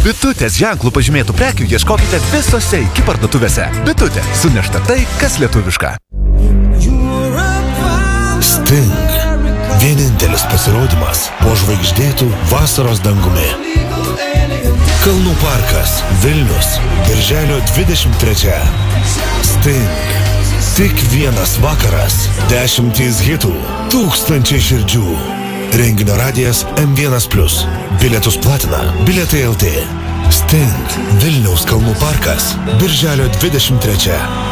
Bitutės ženklų pažymėtų prekių ieškokite visose iki parduotuvėse. Bitutė – sunešta tai, kas lietuviška. Sting. Vienintelis pasirodymas po žvaigždėtų vasaros dangumi. Kalnų parkas, Vilnius, birželio 23. Sting. Tik vienas vakaras, 10 hitų, 1000 širdžių. Renginio radijas M1+. Bilietus platina Bilietai LT. Sting. Vilniaus kalnų parkas, birželio 23.